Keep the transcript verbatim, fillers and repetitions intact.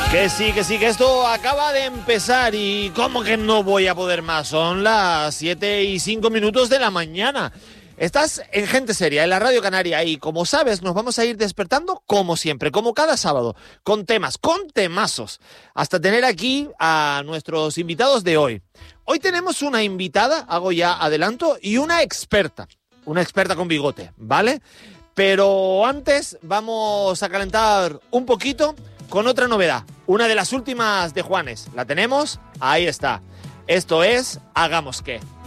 Que sí, que sí, que esto acaba de empezar y ¿cómo que no voy a poder más? Son las siete y cinco minutos de la mañana. Estás en Gente Seria, en la Radio Canaria, y como sabes, nos vamos a ir despertando como siempre, como cada sábado, con temas, con temazos, hasta tener aquí a nuestros invitados de hoy. Hoy tenemos una invitada, hago ya adelanto, y una experta, una experta con bigote, ¿vale? Pero antes vamos a calentar un poquito con otra novedad, una de las últimas de Juanes. ¿La tenemos? Ahí está. Esto es Hagamos Qué.